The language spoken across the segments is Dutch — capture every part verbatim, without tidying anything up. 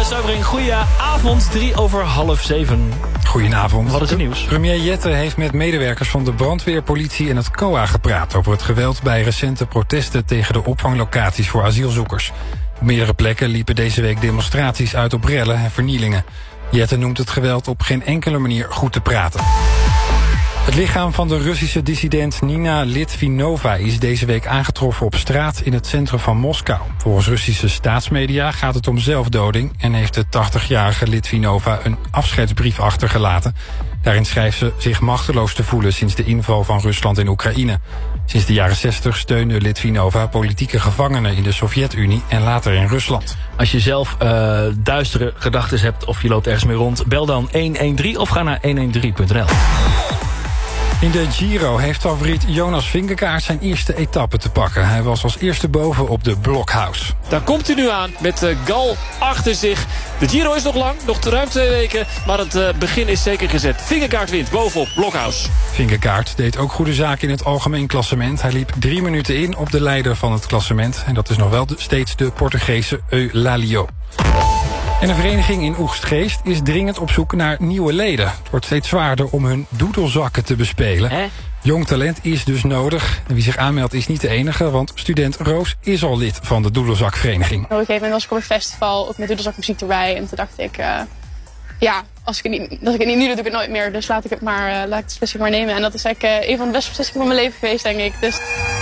Zuivering, goeie avond, drie over half zeven. Goedenavond. Wat is het nieuws? Premier Jette heeft met medewerkers van de brandweer, politie en het C O A gepraat over het geweld bij recente protesten tegen de opvanglocaties voor asielzoekers. Op meerdere plekken liepen deze week demonstraties uit op rellen en vernielingen. Jette noemt het geweld op geen enkele manier goed te praten. Het lichaam van de Russische dissident Nina Litvinova is deze week aangetroffen op straat in het centrum van Moskou. Volgens Russische staatsmedia gaat het om zelfdoding en heeft de tachtigjarige Litvinova een afscheidsbrief achtergelaten. Daarin schrijft ze zich machteloos te voelen sinds de inval van Rusland in Oekraïne. Sinds de jaren zestig steunde Litvinova politieke gevangenen in de Sovjet-Unie en later in Rusland. Als je zelf uh, duistere gedachten hebt of je loopt ergens mee rond, bel dan honderddertien of ga naar honderddertien punt n l. In de Giro heeft favoriet Jonas Vingegaard zijn eerste etappe te pakken. Hij was als eerste boven op de Blockhouse. Daar komt hij nu aan met uh, Gal achter zich. De Giro is nog lang, nog te ruim twee weken. Maar het uh, begin is zeker gezet. Vingegaard wint bovenop Blockhouse. Vingegaard deed ook goede zaken in het algemeen klassement. Hij liep drie minuten in op de leider van het klassement. En dat is nog wel de, steeds de Portugese Eulalio. En een vereniging in Oegstgeest is dringend op zoek naar nieuwe leden. Het wordt steeds zwaarder om hun doedelzakken te bespelen. Hè? Jong talent is dus nodig. En wie zich aanmeldt is niet de enige, want student Roos is al lid van de doedelzakvereniging. Op een gegeven moment was ik op een festival, ook met doedelzakmuziek erbij. En toen dacht ik, uh, ja, als ik, het niet, als ik het niet nu doe, doe ik het nooit meer. Dus laat ik het maar, uh, laat ik de beslissing maar nemen. En dat is eigenlijk uh, een van de beste beslissingen van mijn leven geweest, denk ik. Dus...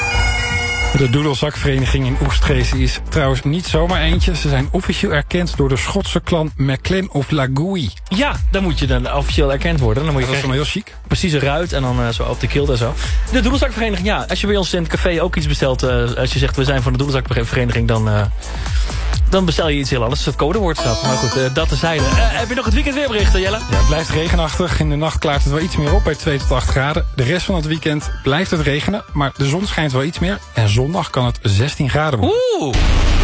De doedelzakvereniging in Oegstgeest is trouwens niet zomaar eentje. Ze zijn officieel erkend door de Schotse clan MacLean of Lagui. Ja, dan moet je dan officieel erkend worden. Dan moet je dat is wel heel chic. Precies een ruit en dan uh, zo op de kilt en zo. De doedelzakvereniging, ja. Als je bij ons in het café ook iets bestelt, uh, als je zegt we zijn van de doedelzakvereniging, dan... Uh, Dan bestel je iets heel anders. Het codewoord staat. Maar goed, uh, dat terzijde. Uh, heb je nog het weekend weerberichten, Jelle? Ja, het blijft regenachtig. In de nacht klaart het wel iets meer op bij twee tot acht graden. De rest van het weekend blijft het regenen. Maar de zon schijnt wel iets meer. En zondag kan het zestien graden worden. Oeh!